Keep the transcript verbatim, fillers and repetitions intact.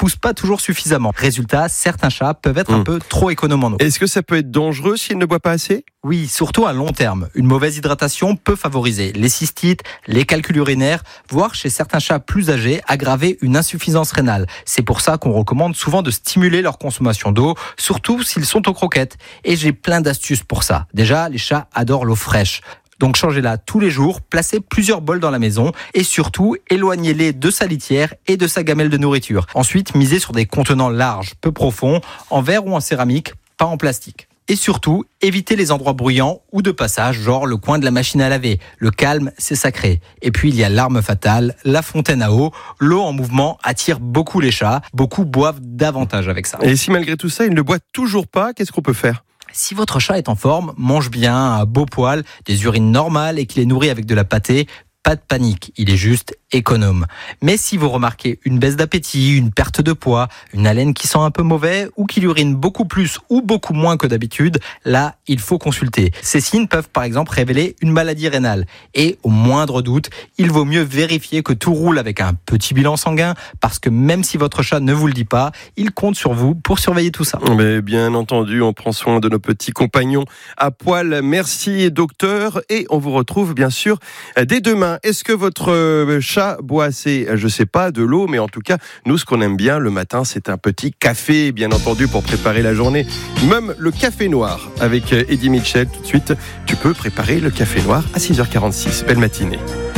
poussent pas toujours suffisamment. Résultat, certains chats peuvent être mmh. un peu trop économes en eau. Est-ce que ça peut être dangereux s'ils ne boivent pas assez ? Oui, surtout à long terme. Une mauvaise hydratation peut favoriser les cystites, les calculs urinaires, voire chez certains chats plus âgés, aggraver une insuffisance rénale. C'est pour ça qu'on recommande souvent de stimuler leur consommation d'eau, surtout s'ils sont aux croquettes. Et j'ai plein d'astuces pour ça. Déjà, les chats adorent l'eau fraîche. Donc changez-la tous les jours, placez plusieurs bols dans la maison et surtout éloignez-les de sa litière et de sa gamelle de nourriture. Ensuite, misez sur des contenants larges, peu profonds, en verre ou en céramique, pas en plastique. Et surtout, évitez les endroits bruyants ou de passage, genre le coin de la machine à laver. Le calme, c'est sacré. Et puis, il y a l'arme fatale, la fontaine à eau. L'eau en mouvement attire beaucoup les chats. Beaucoup boivent davantage avec ça. Et si malgré tout ça, il ne boit toujours pas, qu'est-ce qu'on peut faire ? Si votre chat est en forme, mange bien, un beau poil, des urines normales et qu'il est nourri avec de la pâtée, pas de panique, il est juste économe. Mais si vous remarquez une baisse d'appétit, une perte de poids, une haleine qui sent un peu mauvais ou qu'il urine beaucoup plus ou beaucoup moins que d'habitude, là, il faut consulter. Ces signes peuvent par exemple révéler une maladie rénale. Et au moindre doute, il vaut mieux vérifier que tout roule avec un petit bilan sanguin parce que même si votre chat ne vous le dit pas, il compte sur vous pour surveiller tout ça. Mais bien entendu, on prend soin de nos petits compagnons à poil. Merci docteur et on vous retrouve bien sûr dès demain. Est-ce que votre chat boit assez ? Je sais pas, de l'eau, mais en tout cas, nous, ce qu'on aime bien le matin, c'est un petit café, bien entendu, pour préparer la journée. Même le café noir avec Eddie Mitchell. Tout de suite, tu peux préparer le café noir à six heures quarante-six. Belle matinée.